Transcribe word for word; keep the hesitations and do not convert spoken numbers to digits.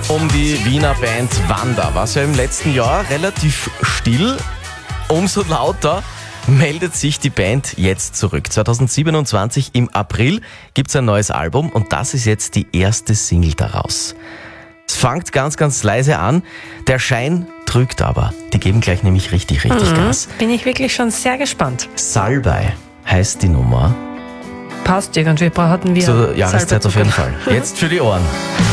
um die Wiener Band Wanda. War es ja im letzten Jahr relativ still. Umso lauter meldet sich die Band jetzt zurück. zwanzig siebenundzwanzig im April gibt es ein neues Album und das ist jetzt die erste Single daraus. Es fängt ganz, ganz leise an. Der Schein trügt aber. Die geben gleich nämlich richtig, richtig Mhm. Gas. Bin ich wirklich schon sehr gespannt. Salbei heißt die Nummer. Passt irgendwie, hatten wir Zur Jahreszeit Salbei auf jeden Fall. Jetzt für die Ohren.